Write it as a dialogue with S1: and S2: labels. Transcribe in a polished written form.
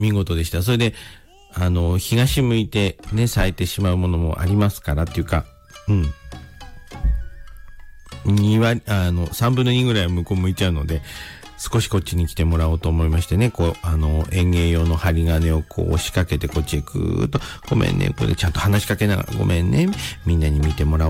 S1: 見事でした。それで、東向いてね、咲いてしまうものもありますからっていうか、2割、3分の2ぐらいは向こう向いちゃうので、少しこっちに来てもらおうと思いましてね、こう、園芸用の針金をこう押しかけてこっちへぐーっと、ごめんね、これちゃんと話しかけながら、ごめんね、みんなに見てもらおう